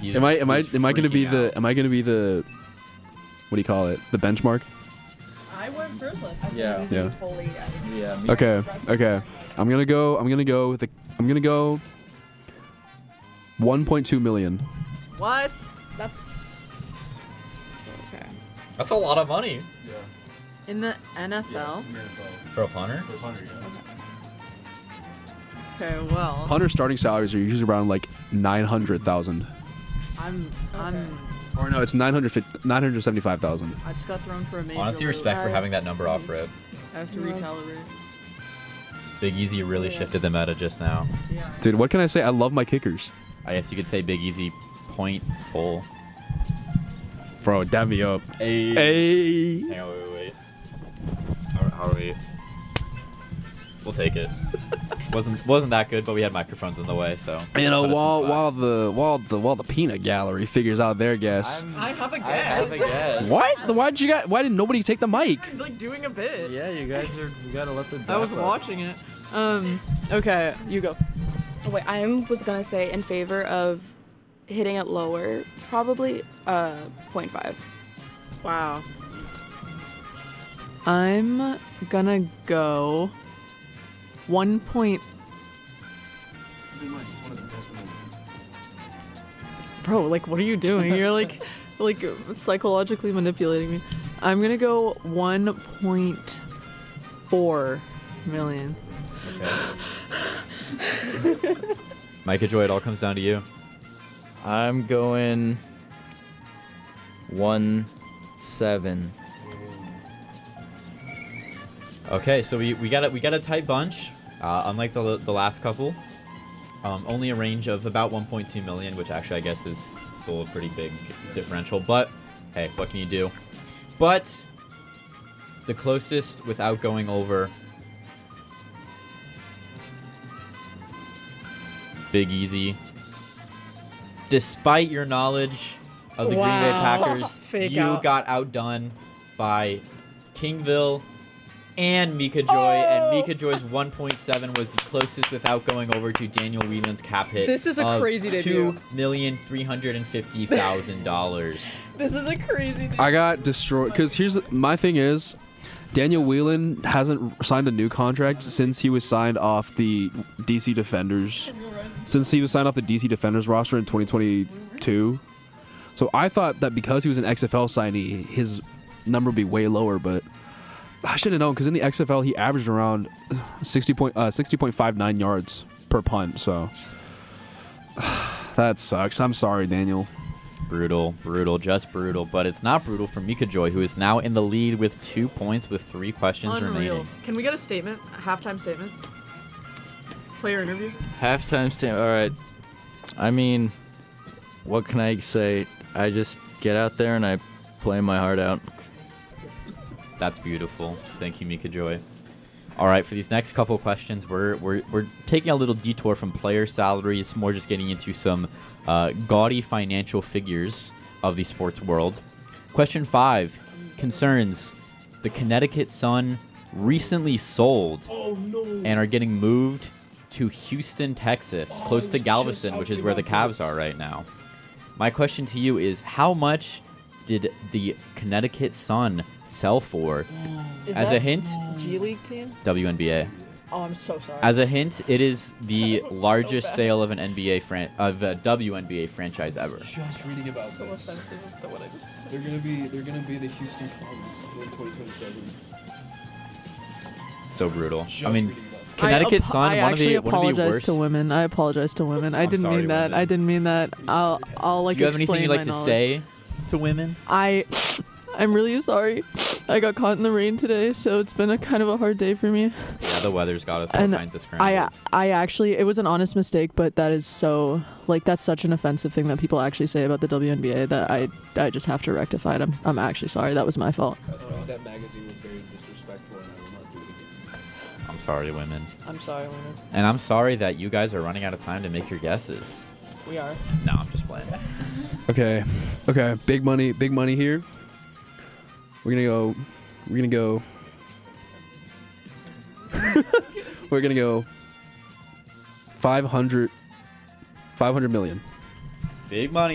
Am I gonna be the what do you call it? The benchmark? I went first last time. Yeah. Yeah. Okay. I'm gonna go 1.2 million. What? That's okay. That's a lot of money. In the NFL? For a punter? Okay, well. Punter starting salaries are usually around like 900,000. Or no, it's 975,000. I just got thrown for a major. Honestly, respect for having that number off rip. I have to recalibrate. Big Easy really shifted the meta just now. Yeah. Dude, what can I say? I love my kickers. I guess you could say Big Easy point full. Bro, dab me up. Hey. Hang on, wait. How are we? We'll take it. wasn't that good, but we had microphones in the way, so. You know, while the peanut gallery figures out their guess. I have a guess. What? Why didn't nobody take the mic? I'm like doing a bit. Yeah, you gotta let the. I was watching it. Okay, you go. Oh, wait, I was gonna say in favor of hitting it lower, probably 0.5. Wow. I'm gonna go 1. Bro, like, what are you doing? You're like psychologically manipulating me. I'm gonna go 1.4 million. Okay. Micah Joy, it all comes down to you. I'm going 1.7. Okay, so we got a tight bunch. Unlike the last couple, only a range of about 1.2 million, which actually I guess is still a pretty big differential. But hey, what can you do? But the closest without going over. Big Easy. Despite your knowledge of the Green Bay Packers, you got outdone by Kingville and Mika Joy, and Mika Joy's 1.7 was the closest without going over to Daniel Whelan's cap hit. This is a crazy debut. $2,350,000. This is a crazy debut. I got destroyed because my thing is, Daniel Whelan hasn't signed a new contract since he was signed off the DC Defenders. Since he was signed off the DC Defenders roster in 2022. So I thought that because he was an XFL signee, his number would be way lower, but I should have known because in the XFL he averaged around 60.59 yards per punt. So that sucks. I'm sorry, Daniel. Brutal, just brutal. But it's not brutal for Mika Joy, who is now in the lead with 2 points with 3 questions remaining. Can we get a statement? A halftime statement? Player interview? Halftime stand. All right. I mean, what can I say? I just get out there and I play my heart out. That's beautiful. Thank you, Mika Joy. All right, for these next couple questions, we're taking a little detour from player salaries, more just getting into some gaudy financial figures of the sports world. Question 5 concerns the Connecticut Sun recently sold and are getting moved to Houston, Texas, close to Galveston, which is where the Cavs are right now. My question to you is, how much did the Connecticut Sun sell for? As a hint, G League team? WNBA. Oh, I'm so sorry. As a hint, it is the largest sale of an NBA of a WNBA franchise ever. Just reading about so offensive to what I just said. They're gonna be the Houston Comets in 2027. So brutal. I mean, Connecticut Sun, one of the worst. To women. I apologize to women. I didn't sorry, mean that. women. I didn't mean that. I'll like. Do you have anything you'd like to knowledge. say to women? I'm really sorry. I got caught in the rain today, so it's been a kind of a hard day for me. Yeah, the weather's got us all kinds of scrambled. I actually, it was an honest mistake, but that is so, like, that's such an offensive thing that people actually say about the WNBA that I just have to rectify it. I'm actually sorry. That was my fault. That magazine was very disrespectful, and I will not do it again. I'm sorry, women. I'm sorry, women. And I'm sorry that you guys are running out of time to make your guesses. We are. No, I'm just playing. Okay. Big money here. We're gonna go. We're gonna go 500 million. Big money.